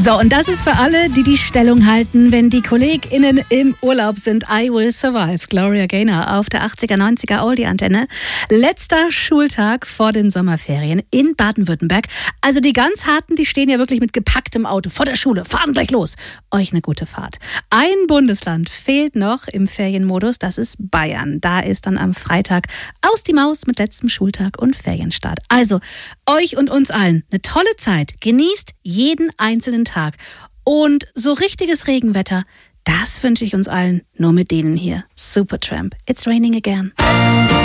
So, und das ist für alle, die die Stellung halten, wenn die KollegInnen im Urlaub sind. I Will Survive, Gloria Gaynor auf der 80er, 90er Oldie-Antenne. Letzter Schultag vor den Sommerferien in Baden-Württemberg. Also die ganz Harten, die stehen ja wirklich mit gepacktem Auto vor der Schule, fahren gleich los. Euch eine gute Fahrt. Ein Bundesland fehlt noch im Ferienmodus, das ist Bayern. Da ist dann am Freitag aus die Maus mit letztem Schultag und Ferienstart. Also, euch und uns allen eine tolle Zeit. Genießt jeden einzelnen Tag. Und so richtiges Regenwetter, das wünsche ich uns allen nur mit denen hier. Supertramp, It's Raining Again.